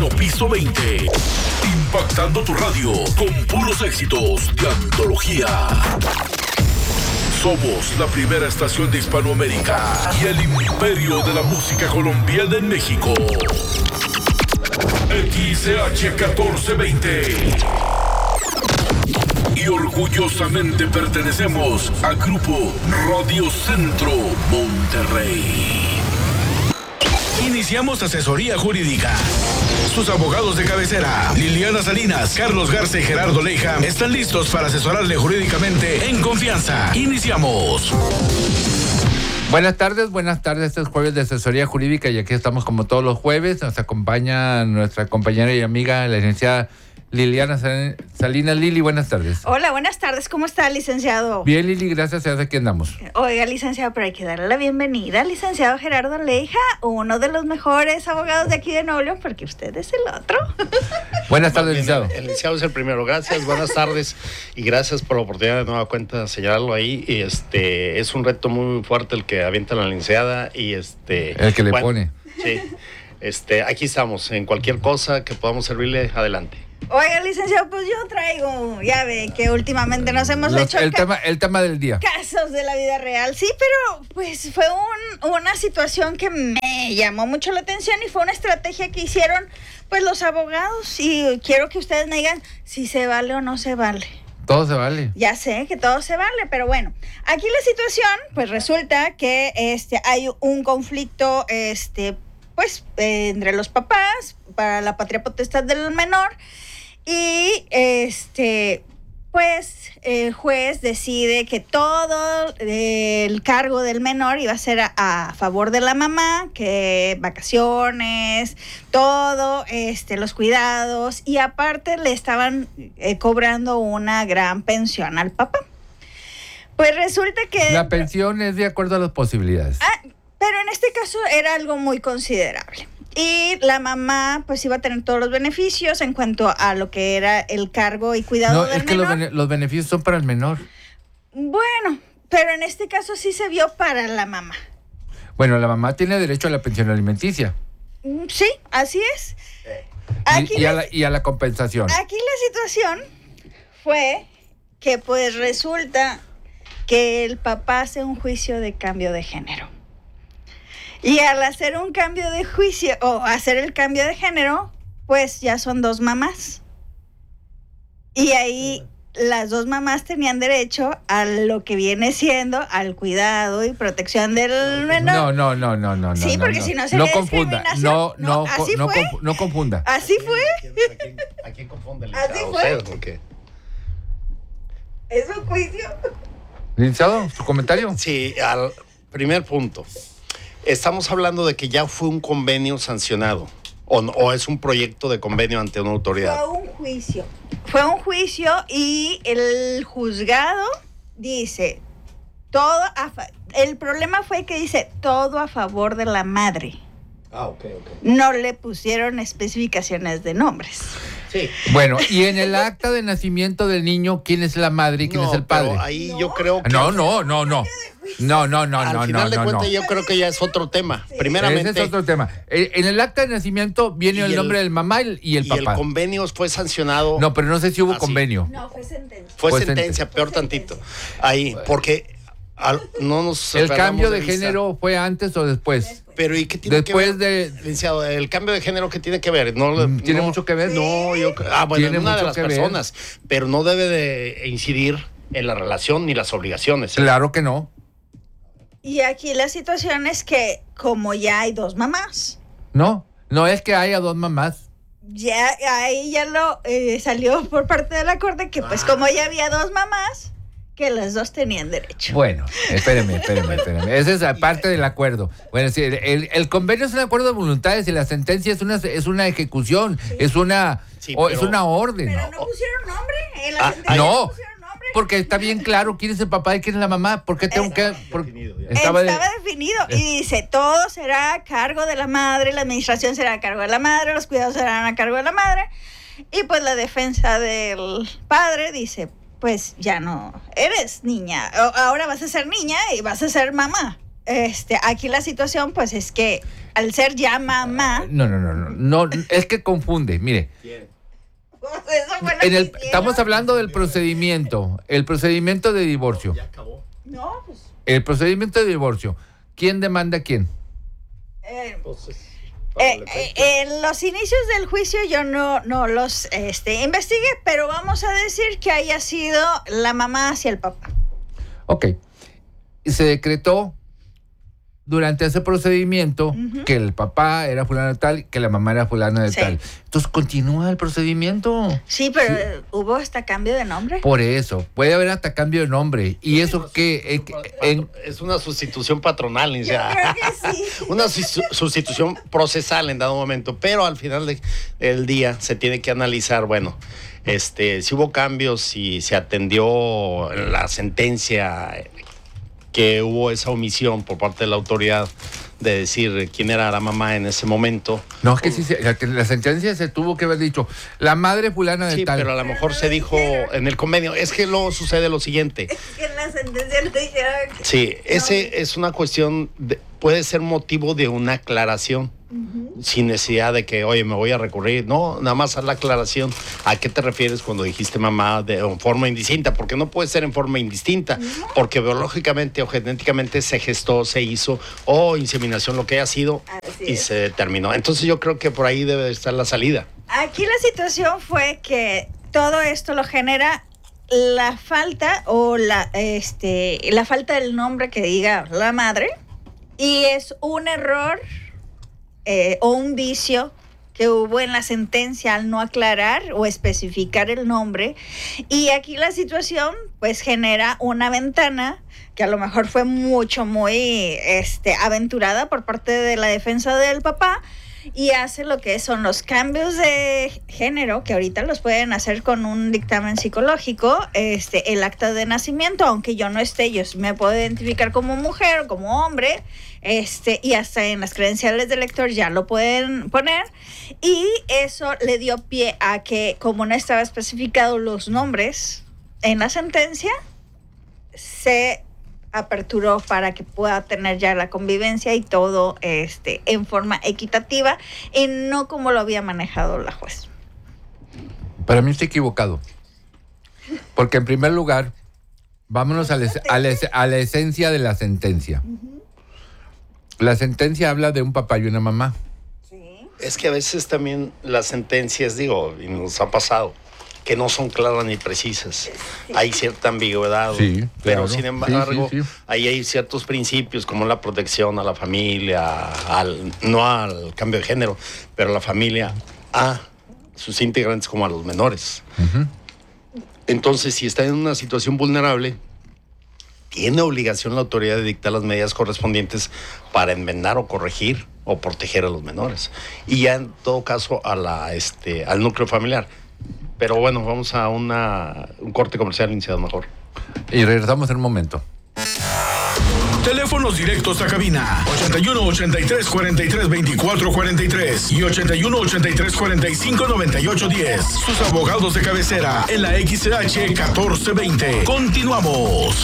Latino Piso 20. Impactando tu radio con puros éxitos de antología. Somos la primera estación de Hispanoamérica y el imperio de la música colombiana en México. XCH 1420. Y orgullosamente pertenecemos al grupo Radio Centro Monterrey. Iniciamos asesoría jurídica. Sus abogados de cabecera, Liliana Salinas, Carlos Garza y Gerardo Leija, están listos para asesorarle jurídicamente en confianza. Iniciamos. Buenas tardes. Este es jueves de asesoría jurídica y aquí estamos como todos los jueves. Nos acompaña nuestra compañera y amiga, la licenciada Liliana Salinas. Lili, buenas tardes. Hola, buenas tardes. ¿Cómo está, licenciado? Bien, Lili, gracias. Aquí andamos. Oiga, licenciado, pero hay que darle la bienvenida al licenciado Gerardo Leija, uno de los mejores abogados de aquí de Nuevo León, porque usted es el otro. Buenas tardes, licenciado. El licenciado es el primero. Gracias, buenas tardes y gracias por la oportunidad de nueva cuenta señalarlo ahí. Y es un reto muy fuerte el que avienta la licenciada y el que le pone. Sí. Aquí estamos. En cualquier cosa que podamos servirle, adelante. Oiga, licenciado, pues yo traigo, ya ve que últimamente nos hemos hecho el tema del día. Casos de la vida real, sí, pero pues fue una situación que me llamó mucho la atención y fue una estrategia que hicieron pues los abogados y quiero que ustedes me digan si se vale o no se vale. Todo se vale. Ya sé que todo se vale, pero bueno, aquí la situación, pues resulta que hay un conflicto, entre los papás para la patria potestad del menor. Y el juez decide que todo el cargo del menor iba a ser a favor de la mamá, que vacaciones, todo, los cuidados, y aparte le estaban cobrando una gran pensión al papá. Pues resulta que la pensión es de acuerdo a las posibilidades. Pero en este caso era algo muy considerable. Y la mamá pues iba a tener todos los beneficios en cuanto a lo que era el cargo y cuidado del menor. No, es que los beneficios son para el menor. Bueno, pero en este caso sí se vio para la mamá. Bueno, la mamá tiene derecho a la pensión alimenticia. Sí, así es. Y a la compensación. Aquí la situación fue que pues resulta que el papá hace un juicio de cambio de género. Y al hacer un cambio de juicio o hacer el cambio de género, pues ya son dos mamás. Y ahí las dos mamás tenían derecho a lo que viene siendo al cuidado y protección del menor. No. Sí, porque si no sería discriminación. No confunda. ¿Así fue? ¿A quién confunde el ¿Así licenciado? fue? ¿O qué? ¿Es un juicio? Licenciado, ¿su comentario? Sí, al primer punto. Estamos hablando de que ya fue un convenio sancionado o es un proyecto de convenio ante una autoridad. Fue un juicio y el juzgado dice el problema fue que dice todo a favor de la madre. Ok. No le pusieron especificaciones de nombres. Sí. Bueno, y en el acta de nacimiento del niño, ¿quién es la madre y quién es el padre? Pero ahí yo creo que... No. Al final de cuentas yo creo que ya es otro tema. Sí. Primeramente... Ese es otro tema. En el acta de nacimiento viene el nombre del mamá y el papá. Y el convenio fue sancionado... No, pero no sé si hubo convenio. No, fue sentencia. Fue sentencia, peor tantito. Ahí, porque no nos... ¿El cambio de género fue antes o después? Pero ¿y qué tiene después que ver? Licenciado, el cambio de género, ¿qué tiene que ver? ¿Tiene mucho que ver? No, tiene una de las que personas, ver. Pero no debe de incidir en la relación ni las obligaciones. Claro que no. Y aquí la situación es que como ya hay dos mamás. No es que haya dos mamás. Ya ahí ya lo salió por parte de la corte que pues como ya había dos mamás, que las dos tenían derecho. Bueno, espéreme. Esa es parte del acuerdo. Bueno, sí, el convenio es un acuerdo de voluntades y la sentencia es una ejecución, sí. es una orden. Pero no pusieron nombre en la sentencia. No pusieron nombre. Porque está bien claro quién es el papá y quién es la mamá. ¿Por qué tengo que...? Estaba definido y dice, todo será a cargo de la madre, la administración será a cargo de la madre, los cuidados serán a cargo de la madre. Y pues la defensa del padre dice... Pues ya no eres niña, ahora vas a ser niña y vas a ser mamá. aquí la situación pues es que al ser ya mamá... No, es que confunde, mire. Eso fue lo que hicieron. Estamos hablando del procedimiento, el procedimiento de divorcio. Ya acabó. No, pues... El procedimiento de divorcio. ¿Quién demanda a quién? Entonces, en los inicios del juicio yo no los investigué, pero vamos a decir que haya sido la mamá hacia el papá. Ok. Y se decretó durante ese procedimiento que el papá era fulano de tal, que la mamá era fulano de tal. Entonces continúa el procedimiento. Sí, pero ¿hubo hasta cambio de nombre? Por eso, puede haber hasta cambio de nombre. Y eso que... es una sustitución patronal, Yo creo que sí. una sustitución procesal en dado momento, pero al final del día se tiene que analizar, bueno, si hubo cambios, si se atendió la sentencia, que hubo esa omisión por parte de la autoridad de decir quién era la mamá en ese momento. No, es que sí, la sentencia se tuvo que haber dicho, la madre fulana de tal. Sí, pero a lo mejor se dijo en el convenio. Es que luego sucede lo siguiente. Es que en la sentencia no dijeron... Sí, ese es una cuestión, puede ser motivo de una aclaración. Sin necesidad de que, oye, me voy a recurrir. No, nada más haz la aclaración. ¿A qué te refieres cuando dijiste mamá en forma indistinta? Porque no puede ser en forma indistinta, porque biológicamente o genéticamente se gestó, se hizo, o inseminación, lo que haya sido, y se determinó. Entonces yo creo que por ahí debe estar la salida. Aquí la situación fue que todo esto lo genera la falta o la falta del nombre que diga la madre, y es un error o un vicio que hubo en la sentencia al no aclarar o especificar el nombre, y aquí la situación pues genera una ventana que a lo mejor fue muy aventurada por parte de la defensa del papá, y hace lo que son los cambios de género, que ahorita los pueden hacer con un dictamen psicológico, el acta de nacimiento, aunque yo no esté, yo me puedo identificar como mujer o como hombre, y hasta en las credenciales del lector ya lo pueden poner, y eso le dio pie a que, como no estaba especificado los nombres en la sentencia, se aperturó para que pueda tener ya la convivencia y todo en forma equitativa y no como lo había manejado la juez. Para mí está equivocado. Porque en primer lugar, vámonos a la esencia de la sentencia. La sentencia habla de un papá y una mamá. Sí. Es que a veces también las sentencias, y nos ha pasado, que no son claras ni precisas. Hay cierta ambigüedad, sí, pero claro. Sin embargo, sí. ahí hay ciertos principios como la protección a la familia, no al cambio de género, pero a la familia, a sus integrantes como a los menores. Entonces, si está en una situación vulnerable, tiene obligación la autoridad de dictar las medidas correspondientes para enmendar o corregir o proteger a los menores. Y ya en todo caso al núcleo familiar. Pero bueno, vamos a un corte comercial iniciado mejor. Y regresamos en un momento. Teléfonos directos a cabina 81 83 43 24 43 y 81 83 45 98 10. Sus abogados de cabecera en la XH 1420. Continuamos.